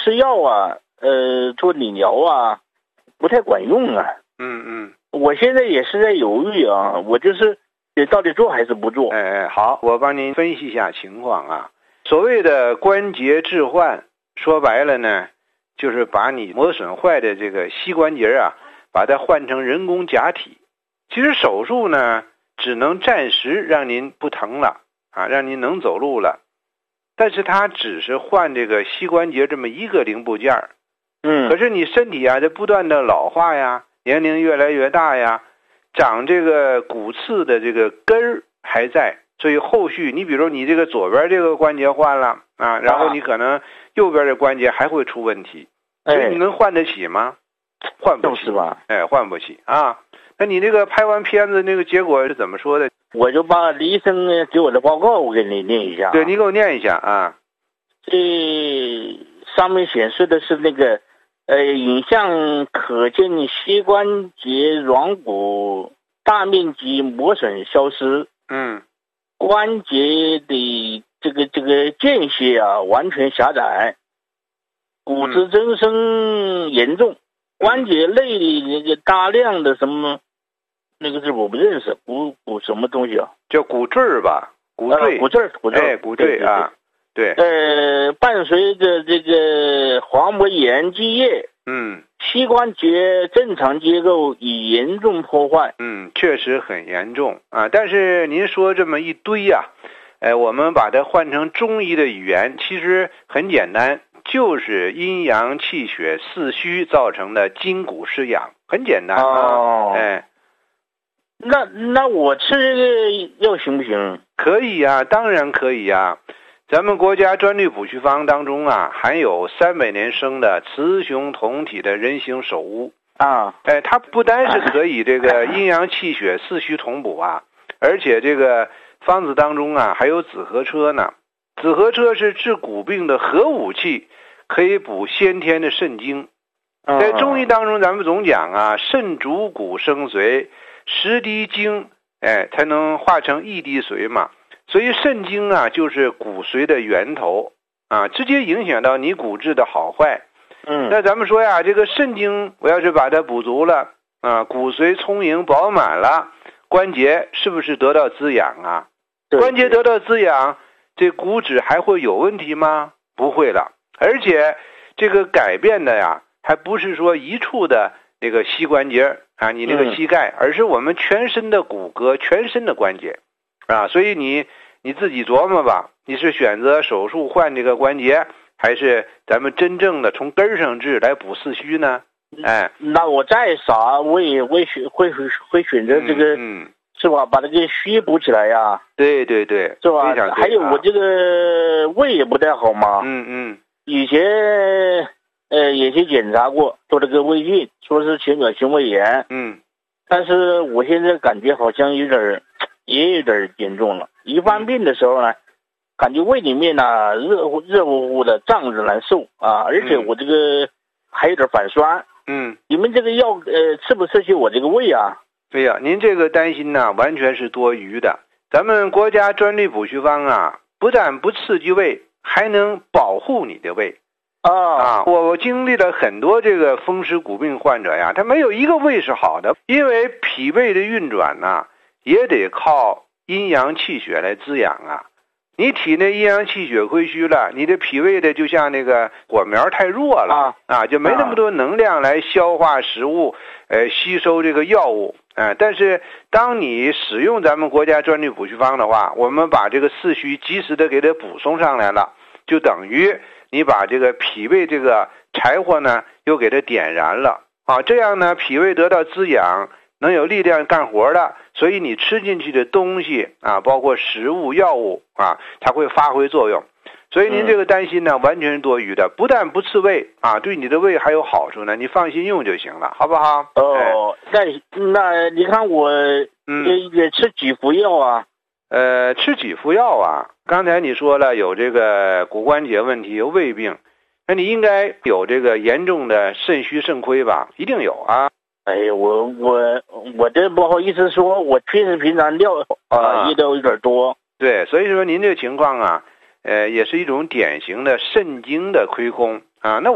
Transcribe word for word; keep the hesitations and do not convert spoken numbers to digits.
吃药啊，呃，做理疗啊，不太管用啊。 嗯嗯。 我现在也是在犹豫啊，我就是到底做还是不做？ 哎哎，好，我帮您分析一下情况啊。所谓的关节置换，说白了呢，就是把你磨损坏的这个膝关节啊，把它换成人工假体。其实手术呢，只能暂时让您不疼了啊，让您能走路了。但是它只是换这个膝关节这么一个零部件。 嗯。 可是你身体啊，在不断的老化呀，年龄越来越大呀，长这个骨刺的这个根儿还在，所以后续你比如你这个左边这个关节换了啊，然后你可能右边的关节还会出问题， 所以你能换得起吗？换不起是吧？ 哎，换不起啊。那你那个拍完片子那个结果是怎么说的？ 我就把医生给我的报告我给你念一下。 对，你给我念一下啊。 这上面显示的是那个呃，影像可见膝关节软骨大面积磨损消失， 嗯， 关节的这个这个间歇啊完全狭窄，骨质增生严重，嗯、关节内的那个大量的什么那个字我不认识，骨骨什么东西啊？ 叫骨赘吧，骨赘， 呃、骨赘，骨赘， 哎，骨赘啊。对， 呃，伴随着这个滑膜炎积液， 嗯， 膝关节正常结构已严重破坏， 嗯，确实很严重啊。但是您说这么一堆呀、啊，哎，我们把它换成中医的语言，其实很简单，就是阴阳气血四虚造成的筋骨失养，很简单啊。 哦， 哎， 那那我吃这个药行不行？ 可以呀、啊，当然可以呀、啊。咱们国家专利补祛方当中啊，含有三百年生的雌雄同体的人形首乌啊， 哎，它不单是可以这个阴阳气血四虚同补啊，而且这个方子当中啊还有紫河车呢。紫河车是治骨病的核武器，可以补先天的肾精。在中医当中，咱们总讲啊，肾主骨生髓，十滴精，哎，才能化成一滴髓嘛。所以肾精啊，就是骨髓的源头啊，直接影响到你骨质的好坏。 嗯， 那咱们说呀，这个肾精我要是把它补足了啊，骨髓充盈饱满了，关节是不是得到滋养啊？关节得到滋养，这骨质还会有问题吗？不会了。而且这个改变的呀，还不是说一处的那个膝关节啊，你那个膝盖，而是我们全身的骨骼，全身的关节。啊，所以你你自己琢磨吧，你是选择手术换这个关节，还是咱们真正的从根上治来补四虚呢？哎， 那我再傻，我也会选会会选择这个， 嗯，嗯是吧？把这个虚补起来呀。 对对对， 是吧？ 啊、 还有我这个胃也不太好嘛。 嗯嗯。 以前呃也去检查过，做了个胃镜，说是前管性胃炎。 嗯。 但是我现在感觉好像有点。也有点严重了，一犯病的时候呢，感觉胃里面呢热乎热乎乎的，胀着难受啊，而且我这个还有点反酸。 嗯， 你们这个药呃刺不刺激我这个胃啊？ 对呀、啊，您这个担心呢完全是多余的。咱们国家专利补祛方啊，不但不刺激胃，还能保护你的胃。 啊啊，我经历了很多这个风湿骨病患者呀，他没有一个胃是好的，因为脾胃的运转呢。也得靠阴阳气血来滋养啊！你体内阴阳气血亏虚了，你的脾胃的就像那个火苗太弱了啊，啊就没那么多能量来消化食物，呃，吸收这个药物啊、呃。但是当你使用咱们国家专利补祛方的话，我们把这个四虚及时的给它补充上来了，就等于你把这个脾胃这个柴火呢又给它点燃了啊，这样呢脾胃得到滋养。能有力量干活的，所以你吃进去的东西啊，包括食物、药物啊，它会发挥作用。所以您这个担心呢，嗯、完全是多余的，不但不刺胃啊，对你的胃还有好处呢。你放心用就行了，好不好？ 哦，那、哎、那你看我嗯也也吃几副药啊？ 呃，吃几副药啊？刚才你说了有这个骨关节问题，有胃病，那你应该有这个严重的肾虚肾亏吧？一定有啊。 哎呀，我我我这不好意思说，我确实平常尿啊也都有点多。 对，所以说您这个情况啊，呃，也是一种典型的肾精的亏空啊。那